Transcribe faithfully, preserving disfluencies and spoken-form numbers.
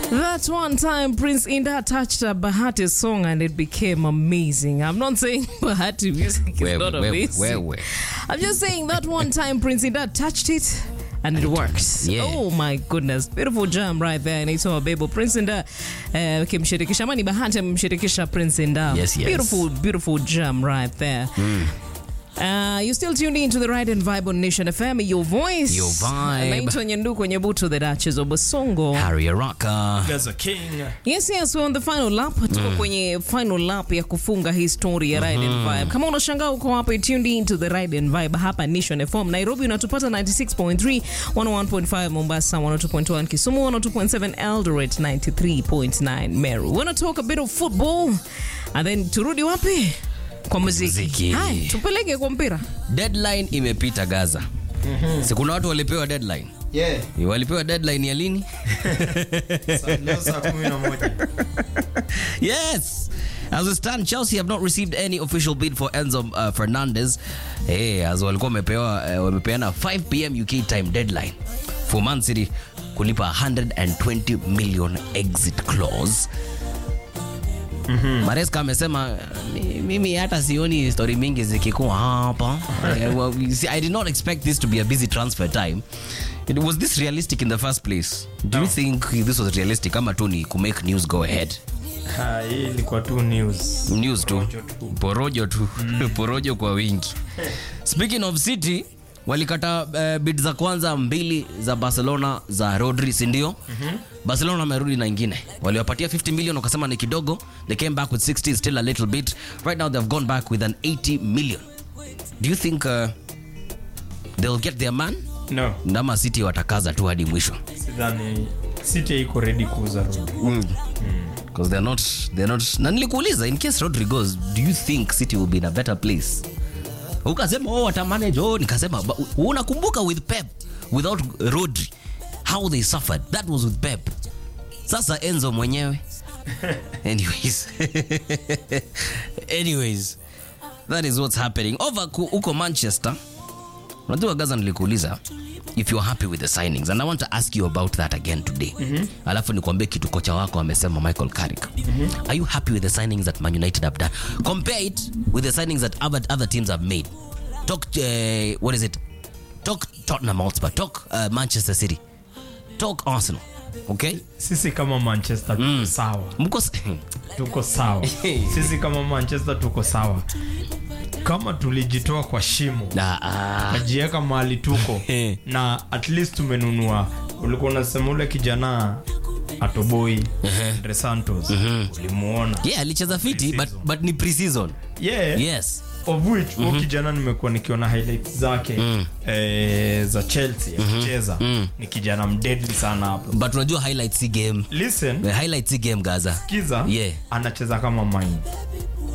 That one time Prince Indah touched a Bahati song and it became amazing. I'm not saying Bahati music is where, not where, amazing. Where, where? I'm just saying that one time Prince Indah touched it and it works. Yeah. Oh my goodness. Beautiful jam right there. Inaitwa Bebo. Prince Indah uh, kimshirikisha mani Bahati mshirikisha Prince Indah. Yes, yes. Beautiful, beautiful jam right there. Mm. Uh, you still tuned in to the Ride and Vibe on Nation F M. Your voice. Your vibe. Naitwa Nyanduko Nyebutu, the Duchess of Basongo. Harry Araka. Gaza King. Yes, yes, we're on the final lap. Tuko kwenye final lap ya kufunga history ya Ride and Vibe. Kama unashangaa uko hapa, tuned in to the Ride and Vibe hapa Nation F M. Nairobi unatupata ninety-six point three, one oh one point five Mombasa, one oh two point one Kisumu, one oh two point seven Eldoret, ninety-three point nine Meru. We're gonna talk a bit of football and then turudi wapi? Kwa muziki. Muziki. Hai, tupeleke kwa mpira. Deadline imepita Gaza. Mm-hmm. Si kuna watu walipewa deadline? Yeah. Walipewa deadline ya lini? Leo saa kumi na moja. Yes. As we stand, Chelsea have not received any official bid for Enzo uh, Fernandez. Hey, as walikuwa wamepewa uh, wamepeana five p m U K time deadline for Man City kulipa one hundred twenty million exit clause. Mm-hmm. Maresca amesema mimi hata sioni story mingi zikikuwa hapa. I did not expect this to be a busy transfer time. It was this realistic in the first place? Do no. you think this was realistic kama tu ni ku make news go ahead? Ha, hii ilikuwa tu news. News tu. Porojo tu. Mm. Porojo kwa wingi. Speaking of City, walikata uh, bid za kwanza mbili za Barcelona za Rodri, si ndio? Mm-hmm. Barcelona wamerudi na ingine. Waliwapatia fifty million wakasema ni kidogo. They came back with sixty, still a little bit. Right now they've gone back with an eighty million. Do you think uh, they'll get their man? No. Ndama City watakaza tu hadi mwisho. Sidhani City iko ready kuuza Rodri. Mm. Because they're not they're not. Na nilikuuliza, in case Rodri goes, do you think City will be in a better place? Ukasema oh wata manage, oh nikasema unakumbuka with Pep without Rodri how they suffered. That was with Pep. Sasa Enzo mwenyewe. Anyways. Anyways. That is what's happening. Over uko Manchester. Unajua Gaza nilikuuliza if you're happy with the signings, and I want to ask you about that again today. Mm-hmm. Alafu nikwambie kitu kocha wako amesema Michael Carrick. Mm-hmm. Are you happy with the signings that Man United have done? Compare it with the signings that other, other teams have made. Talk uh, what is it? Talk Tottenham Hotspur, talk uh, Manchester City. Talk Arsenal. Okay? Sisi kama Manchester tuko mm. sawa. Mko tuko sawa. Sisi kama Manchester tuko sawa. Kama tulijitoa kwa shimo na ah. kajieka mahali tuko na at least tumenunua. Ulikuwa unasema ule kijana Atoboi uh-huh. Andre Santos uh-huh. ulimuona. Yeah, alicheza fiti but but ni pre-season. Yeah. Yes. Of which mm-hmm. huyo kijana nimekuwa nikiona highlights zake mm. eh, za Chelsea akicheza mm-hmm. mm. ni kijana mdeadly sana hapo. But unajua highlights game. Listen. The highlights game Gaza. Kiza. Yeah. Anacheza kama mine.